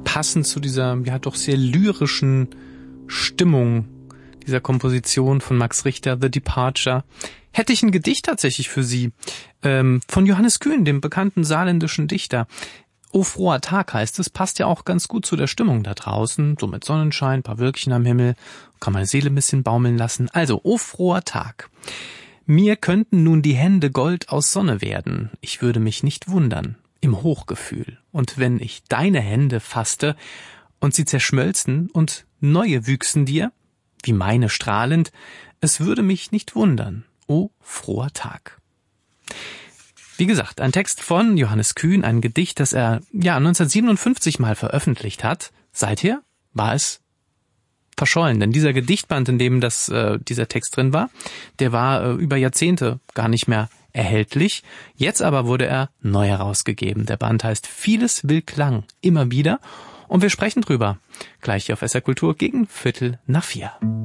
passend zu dieser, ja, doch sehr lyrischen Stimmung dieser Komposition von Max Richter, The Departure, hätte ich ein Gedicht tatsächlich für Sie, von Johannes Kühn, dem bekannten saarländischen Dichter. O froher Tag heißt es, passt ja auch ganz gut zu der Stimmung da draußen, so mit Sonnenschein, paar Wölkchen am Himmel, kann meine Seele ein bisschen baumeln lassen. Also, o froher Tag. Mir könnten nun die Hände Gold aus Sonne werden, ich würde mich nicht wundern, im Hochgefühl. Und wenn ich deine Hände fasste und sie zerschmölzen und neue wüchsen dir, wie meine strahlend, es würde mich nicht wundern, o froher Tag. Wie gesagt, ein Text von Johannes Kühn, ein Gedicht, das er 1957 mal veröffentlicht hat. Seither war es verschollen, denn dieser Gedichtband, in dem dieser Text drin war, der war über Jahrzehnte gar nicht mehr erhältlich. Jetzt aber wurde er neu herausgegeben. Der Band heißt Vieles will Klang, immer wieder. Und wir sprechen drüber. Gleich hier auf SR Kultur gegen 3:15.